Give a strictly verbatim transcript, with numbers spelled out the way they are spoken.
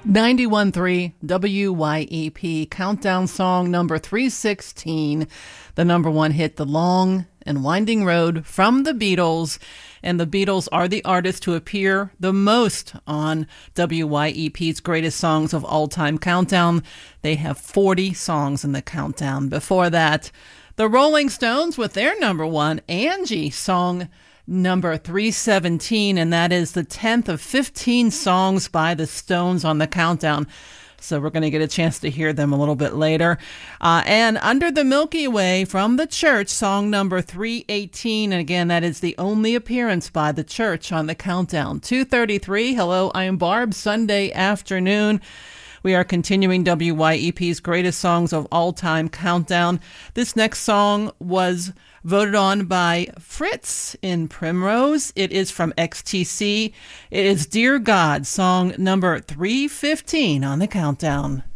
ninety-one point three W Y E P, countdown song number three sixteen, the number one hit, The Long and Winding Road from the Beatles. And the Beatles are the artists to appear the most on W Y E P's Greatest Songs of All Time Countdown. They have forty songs in the countdown. Before that, the Rolling Stones with their number one, Angie, song number three seventeen, and that is the tenth of fifteen songs by the Stones on the countdown. So we're going to get a chance to hear them a little bit later. Uh, and Under the Milky Way from the Church, song number three eighteen. And again, that is the only appearance by the Church on the countdown. two thirty-three, hello, I am Barb, Sunday afternoon. We are continuing W Y E P's Greatest Songs of All Time Countdown. This next song was voted on by Fritz in Primrose. It is from X T C. It is Dear God, song number three fifteen on the countdown.